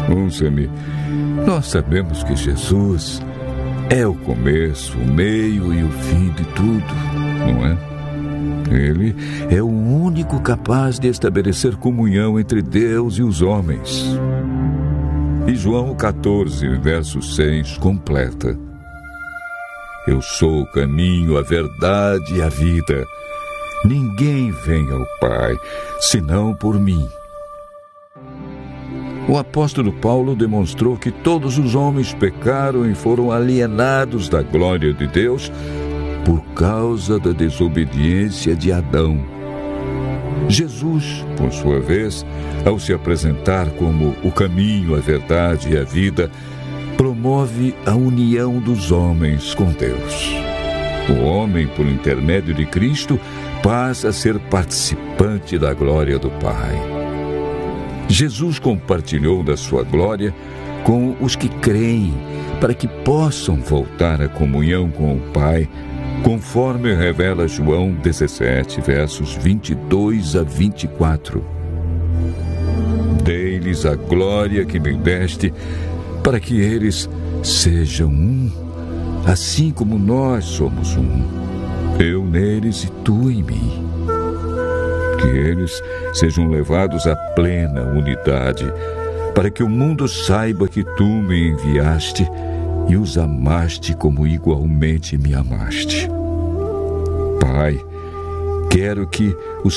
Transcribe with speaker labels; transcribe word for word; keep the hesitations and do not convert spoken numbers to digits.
Speaker 1: Ouça-me, nós sabemos que Jesus é o começo, o meio e o fim de tudo, não é? Ele é o único capaz de estabelecer comunhão entre Deus e os homens. E João catorze, verso seis, completa: Eu sou o caminho, a verdade e a vida. Ninguém vem ao Pai, senão por mim. O apóstolo Paulo demonstrou que todos os homens pecaram e foram alienados da glória de Deus por causa da desobediência de Adão. Jesus, por sua vez, ao se apresentar como o caminho, a verdade e a vida, promove a união dos homens com Deus. O homem, por intermédio de Cristo, passa a ser participante da glória do Pai. Jesus compartilhou da sua glória com os que creem, para que possam voltar à comunhão com o Pai, conforme revela João dezessete, versos vinte e dois a vinte e quatro. Dei-lhes a glória que me deste, para que eles sejam um, assim como nós somos um, eu neles e tu em mim. Que eles sejam levados à plena unidade, para que o mundo saiba que tu me enviaste e os amaste como igualmente me amaste. Pai, quero que os